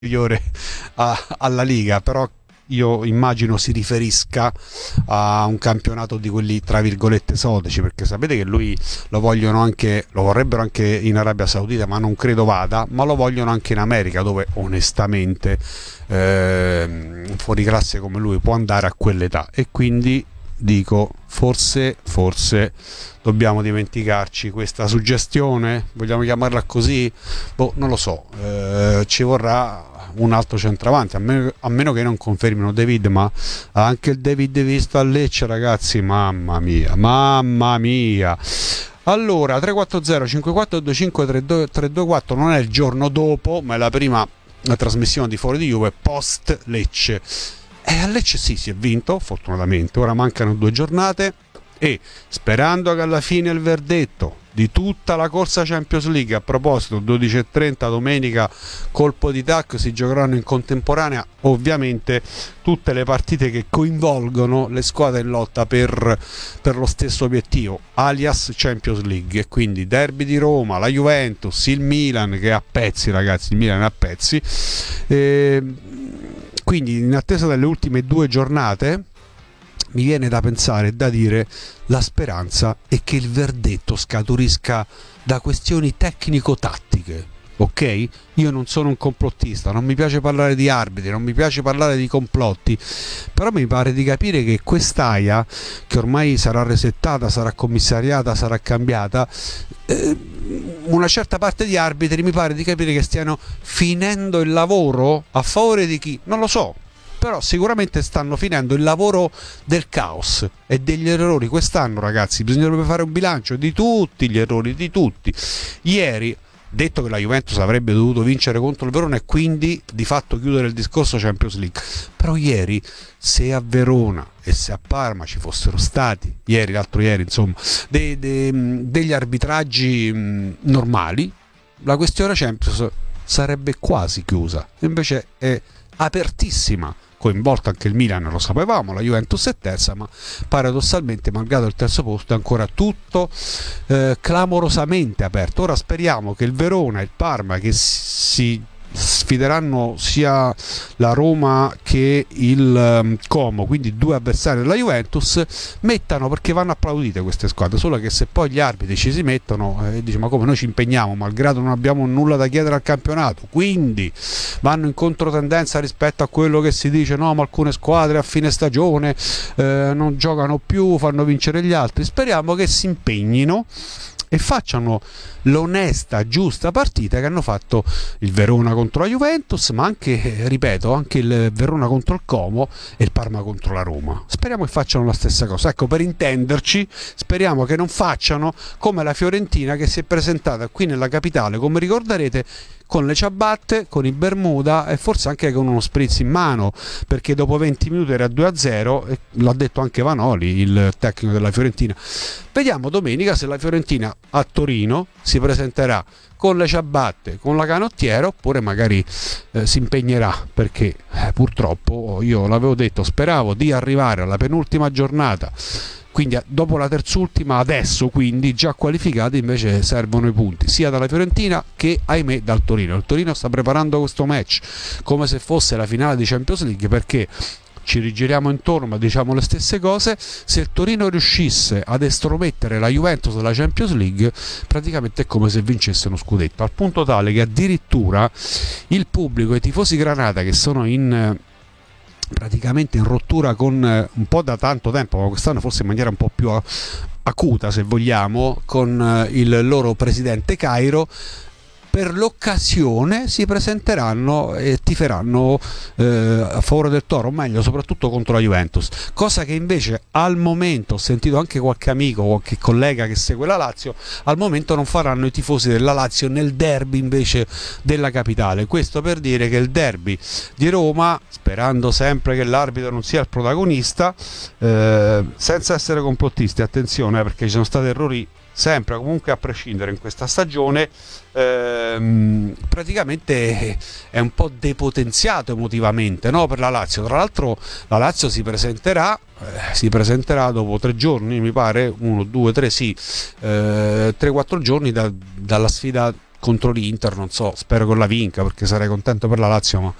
superiore alla Liga, però io immagino si riferisca a un campionato di quelli tra virgolette esotici, perché sapete che lui lo vogliono anche, lo vorrebbero anche in Arabia Saudita, ma non credo vada, ma lo vogliono anche in America, dove onestamente un fuoriclasse come lui può andare a quell'età, e quindi dico forse dobbiamo dimenticarci questa suggestione, vogliamo chiamarla così, non lo so, ci vorrà un altro centravanti, a meno che non confermino David, ma anche il David visto a Lecce, ragazzi, mamma mia. Allora 340 5425 324 non è il giorno dopo, ma è la prima trasmissione di Fuori di Juve post Lecce. E a Lecce sì, si è vinto fortunatamente, ora mancano 2 giornate e sperando che alla fine il verdetto di tutta la corsa Champions League, a proposito 12:30 domenica colpo di tac, si giocheranno in contemporanea ovviamente tutte le partite che coinvolgono le squadre in lotta per lo stesso obiettivo, alias Champions League, e quindi derby di Roma, la Juventus, il Milan che è a pezzi, ragazzi, il Milan è a pezzi, quindi in attesa delle ultime 2 giornate mi viene da pensare e da dire la speranza è che il verdetto scaturisca da questioni tecnico-tattiche, ok? Io non sono un complottista, non mi piace parlare di arbitri, non mi piace parlare di complotti, però mi pare di capire che quest'AIA, che ormai sarà resettata, sarà commissariata, sarà cambiata, una certa parte di arbitri mi pare di capire che stiano finendo il lavoro a favore di chi? Non lo so, però sicuramente stanno finendo il lavoro del caos e degli errori. Quest'anno, ragazzi, bisognerebbe fare un bilancio di tutti gli errori, di tutti. Ieri, detto che la Juventus avrebbe dovuto vincere contro il Verona e quindi di fatto chiudere il discorso Champions League, però ieri, se a Verona e se a Parma ci fossero stati l'altro ieri insomma degli arbitraggi normali, la questione Champions sarebbe quasi chiusa, invece è apertissima, coinvolto anche il Milan, lo sapevamo, la Juventus è terza, ma paradossalmente malgrado il terzo posto è ancora tutto clamorosamente aperto. Ora speriamo che il Verona e il Parma, che si sfideranno sia la Roma che il Como, quindi 2 avversari della Juventus, mettano, perché vanno applaudite queste squadre, solo che se poi gli arbitri ci si mettono e dice ma come, noi ci impegniamo malgrado non abbiamo nulla da chiedere al campionato, quindi vanno in controtendenza rispetto a quello che si dice, no, ma alcune squadre a fine stagione non giocano più, fanno vincere gli altri. Speriamo che si impegnino e facciano l'onesta, giusta partita che hanno fatto il Verona contro la Juventus, ma anche, ripeto, anche il Verona contro il Como e il Parma contro la Roma. Speriamo che facciano la stessa cosa. Ecco, per intenderci, speriamo che non facciano come la Fiorentina, che si è presentata qui nella capitale, come ricorderete, con le ciabatte, con i Bermuda e forse anche con uno spritz in mano, perché dopo 20 minuti era 2-0, e l'ha detto anche Vanoli, il tecnico della Fiorentina. Vediamo domenica se la Fiorentina a Torino si presenterà con le ciabatte, con la canottiera, oppure magari si impegnerà, perché purtroppo io l'avevo detto, speravo di arrivare alla penultima giornata, quindi dopo la terzultima, adesso quindi già qualificati, invece servono i punti sia dalla Fiorentina che, ahimè, dal Torino. Il Torino sta preparando questo match come se fosse la finale di Champions League, perché ci rigiriamo intorno ma diciamo le stesse cose. Se il Torino riuscisse ad estromettere la Juventus dalla Champions League, praticamente è come se vincesse uno scudetto, al punto tale che addirittura il pubblico e i tifosi granata, che sono praticamente in rottura con un po' da tanto tempo, ma quest'anno forse in maniera un po' più acuta, se vogliamo, con il loro presidente Cairo, per l'occasione si presenteranno e tiferanno a favore del Toro, o meglio soprattutto contro la Juventus, cosa che invece al momento, ho sentito anche qualche amico, qualche collega che segue la Lazio, al momento non faranno i tifosi della Lazio nel derby invece della capitale. Questo per dire che il derby di Roma, sperando sempre che l'arbitro non sia il protagonista, senza essere complottisti, attenzione, perché ci sono stati errori sempre, comunque, a prescindere in questa stagione, praticamente è un po' depotenziato emotivamente, no? Per la Lazio. Tra l'altro la Lazio si presenterà dopo 3 giorni, mi pare, 1, 2, 3, sì, 3-4 giorni dalla sfida contro l'Inter, non so, spero che la vinca perché sarei contento per la Lazio, ma